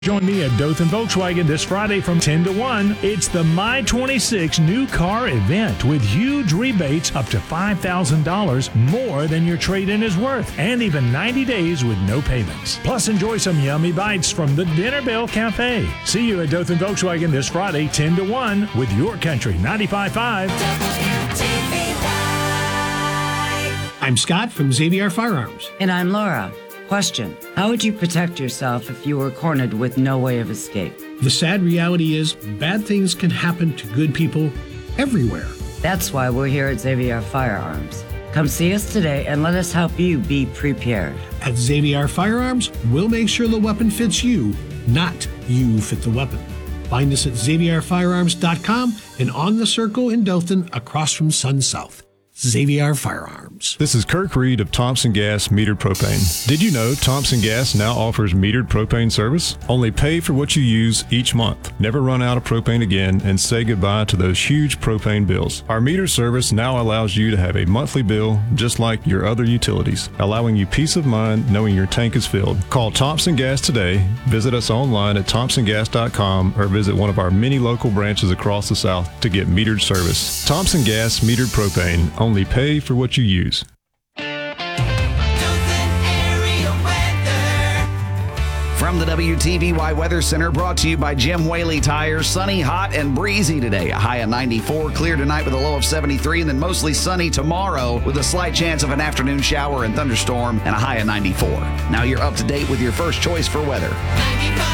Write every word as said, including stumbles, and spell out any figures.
Join me at Dothan Volkswagen this Friday from ten to one. It's the My twenty-six new car event with huge rebates up to five thousand dollars more than your trade-in is worth, and even ninety days with no payments. Plus, enjoy some yummy bites from the Dinner Bell Cafe. See you at Dothan Volkswagen this Friday, ten to one, with your country ninety-five point five. I'm Scott from Xavier Firearms. And I'm Laura. Question: how would you protect yourself if you were cornered with no way of escape? The sad reality is bad things can happen to good people everywhere. That's why we're here at Xavier Firearms. Come see us today and let us help you be prepared. At Xavier Firearms, we'll make sure the weapon fits you, not you fit the weapon. Find us at xavier firearms dot com and on the Circle in Dothan across from Sun South. Xavier Firearms. This is Kirk Reed of Thompson Gas Metered Propane. Did you know Thompson Gas now offers metered propane service? Only pay for what you use each month. Never run out of propane again and say goodbye to those huge propane bills. Our meter service now allows you to have a monthly bill just like your other utilities, allowing you peace of mind knowing your tank is filled. Call Thompson Gas today, visit us online at thompson gas dot com, or visit one of our many local branches across the South to get metered service. Thompson Gas Metered Propane. Only pay for what you use. From the W T V Y Weather Center, brought to you by Jim Whaley Tires. Sunny, hot, and breezy today. A high of ninety-four. Clear tonight with a low of seventy-three. And then mostly sunny tomorrow with a slight chance of an afternoon shower and thunderstorm and a high of ninety-four. Now you're up to date with your first choice for weather.